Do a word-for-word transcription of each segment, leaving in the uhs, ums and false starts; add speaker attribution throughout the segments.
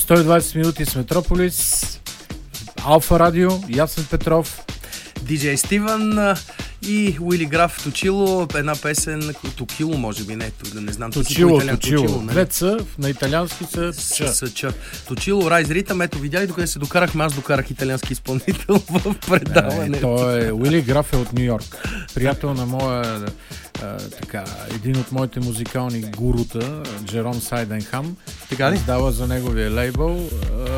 Speaker 1: сто и двадесет минути с Метрополис, Алфа Радио, Ясен Петров,
Speaker 2: Диджей Стивън и Уили Граф Точило, една песен Токило, може би, не, да не знам.
Speaker 1: Точило, Точило. Двеца, на италиански са Ч.
Speaker 2: С Ч. Точило, Райз Ритъм, ето видя ли, докъде се докарахме, аз докарах италиански изпълнител в предаване.
Speaker 1: Е, той е, Уили Граф е от Ню Йорк. Приятел на моя, а, така, един от моите музикални гурута, Джером Сайденхам.
Speaker 2: Така ли?
Speaker 1: Издава за неговия лейбъл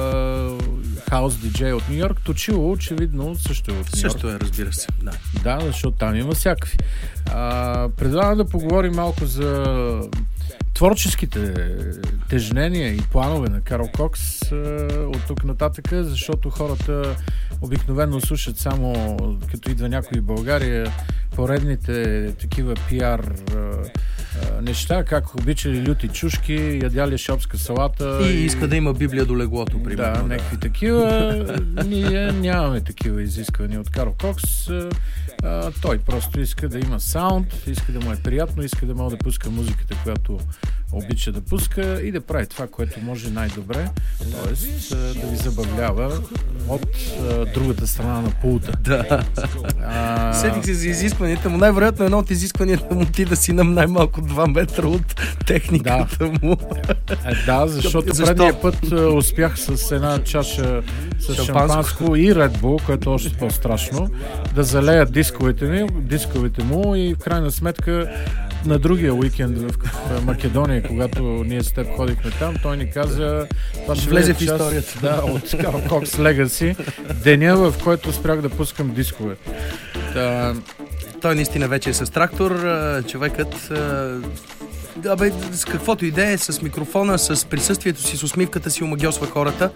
Speaker 1: хаус диджей от Ню Йорк. Точило, очевидно, също е от Ню Йорк.
Speaker 2: Също е, разбира се, да.
Speaker 1: Да, защото там има всякакви. А, предлагам да поговорим малко за творческите тежнения и планове на Карл Кокс а, от тук нататъка, защото хората обикновено слушат само, като идва някой в България, поредните такива пиар а, а, неща, как обичали люти чушки, ядяли шопска салата.
Speaker 2: И, и иска да има Библия до леглото, примерно.
Speaker 1: Да, някакви такива. Ние нямаме такива изисквания от Карл Кокс. А, той просто иска да има саунд, иска да му е приятно, иска да може да пуска музиката, която обича да пуска и да прави това, което може най-добре, т.е. да ви забавлява от а, другата страна на пулта.
Speaker 2: Да. А... Седих се за изискванията му. Най-вероятно едно от изискванията му ти да си на най-малко два метра от техниката
Speaker 1: да.
Speaker 2: му.
Speaker 1: Е, да, защото Защо? предния път а, успях с една чаша с шампанско, шампанско и Red Bull, което е още по-страшно, да залея дисковете, ми, дисковете му и в крайна сметка на другия уикенд в Македония, когато ние с теб ходихме там, той ни каза, това ще
Speaker 2: влезе в историята.
Speaker 1: Да, от Карл Кокс Legacy, деня, в който спрях да пускам дискове. Да.
Speaker 2: Той наистина вече е с трактор, човекът абе, с каквото идея, с микрофона, с присъствието си, с усмивката си омагьосва хората.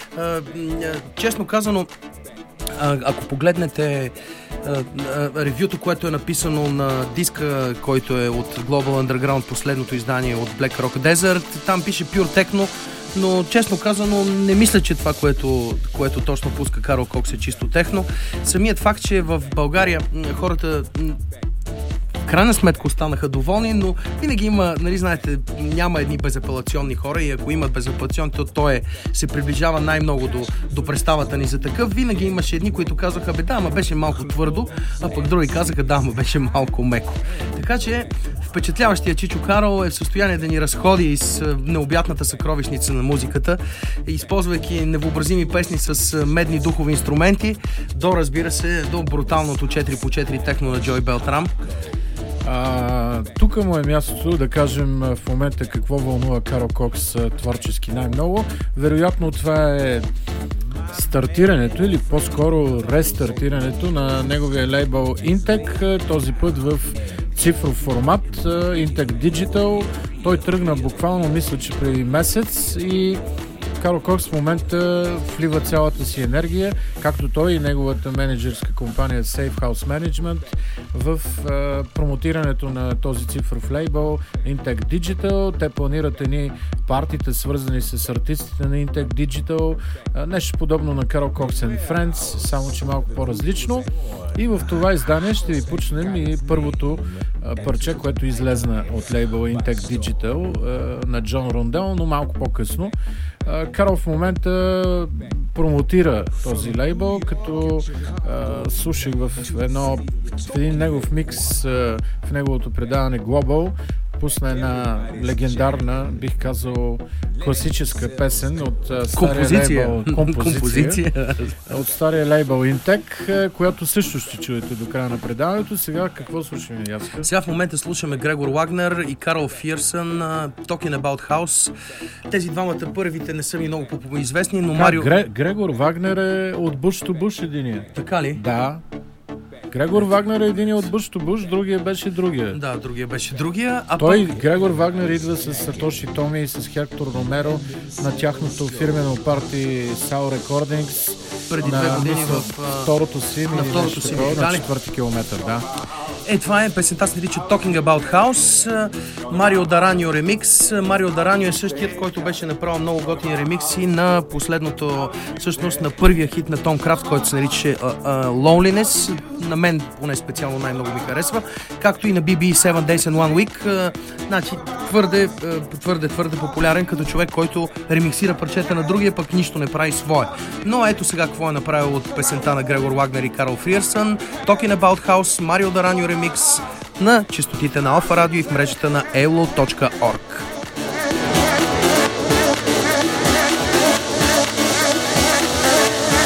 Speaker 2: Честно казано, ако погледнете ревюто, което е написано на диска, който е от Global Underground, последното издание от Black Rock Desert, там пише Pure Techno, но честно казано не мисля, че това, което, което точно пуска Карл Кокс е чисто техно. Самият факт, че в България хората крайна сметка останаха доволни, но винаги има, нали знаете, няма едни безапелационни хора и ако имат безапелационни, то той е, се приближава най-много до, до представата ни за такъв. Винаги имаше едни, които казаха, бе да, ама беше малко твърдо, а пък други казаха, да, ама беше малко меко. Така че впечатляващия Чичо Карл е в състояние да ни разходи из необятната съкровищница на музиката, използвайки невъобразими песни с медни духови инструменти, до, разбира се, до бруталното четири по четири техно на Джой Белтрам.
Speaker 1: А, тук му е мястото да кажем в момента какво вълнува Карл Кокс творчески най-много. Вероятно това е стартирането или по-скоро рестартирането на неговия лейбъл Intec, този път в цифров формат, Intec Digital. Той тръгна буквално, мисля, че преди месец и Карл Кокс в момента влива цялата си енергия, както той и неговата менеджерска компания Safe House Management в а, промотирането на този цифров лейбъл Intec Digital. Те планират едни партиите, свързани с артистите на Intec Digital. А, нещо подобно на Карл Кокс and Friends, само че малко по-различно. И в това издание ще ви почнем и първото а, парче, което излезна от лейбъла Intec Digital а, на Джон Рондел, но малко по-късно. Карл в момента промотира този лейбъл, като а, слушах в, едно, в един негов микс а, в неговото предаване Global, пусна една легендарна, бих казал, класическа песен от а, стария
Speaker 2: композиция.
Speaker 1: лейбъл композиция,
Speaker 2: композиция.
Speaker 1: от стария лейбъл Intec, която също ще чуете до края на предаването. Сега какво слушаме, Яска?
Speaker 2: Сега в момента слушаме Грегор Вагнер и Карл Фирсън, uh, Talking About House. Тези двамата първите не са ми много по-известни, но
Speaker 1: как,
Speaker 2: Марио...
Speaker 1: Гре, Грегор Вагнер е от Bush to Bush единия.
Speaker 2: Така ли?
Speaker 1: Да. Грегор Вагнер е един от Bush to Bush, другия беше другия.
Speaker 2: Да, другия беше другия. А
Speaker 1: Той,
Speaker 2: пък...
Speaker 1: Грегор Вагнер, идва с Сатоши Томи и с Хектор Ромеро на тяхното фирмено парти Soul Recordings.
Speaker 2: Преди
Speaker 1: на,
Speaker 2: две години
Speaker 1: мисля,
Speaker 2: в...
Speaker 1: второто си,
Speaker 2: на второто си,
Speaker 1: такова, на четвърти километър, да.
Speaker 2: Е, това е песента, се нарича Talking About House. Марио Дараньо ремикс. Марио Дараньо е същият, който беше направил много готини ремикси на последното, всъщност на първия хит на Том Крафт, който се нарича uh, uh, Loneliness. На мен поне специално най-много ми харесва. Както и на Би Би Seven Days and One Week. Uh, значи твърде, uh, твърде, твърде популярен като човек, който ремиксира парчета на другия, пък нищо не прави свое. Но ето сега какво е направил от песента на Грегор Лагнер и Карл Фриерсън. Talking About House, Марио Дараньо ремикс на честотите на Алфа Радио и в мрежата на ей ел о точка орг.